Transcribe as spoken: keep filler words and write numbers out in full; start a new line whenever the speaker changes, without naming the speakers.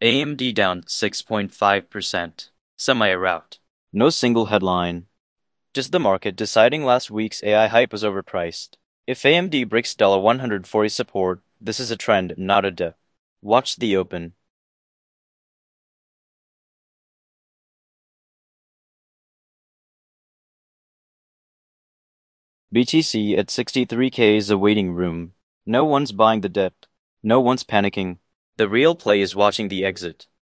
A M D down six point five percent. Semi-rout.
No single headline. Just the market deciding last week's A I hype was overpriced. If A M D breaks one forty support, this is a trend, not a dip. Watch the open. B T C at sixty-three K is a waiting room. No one's buying the dip. No one's panicking.
The real play is watching the exit.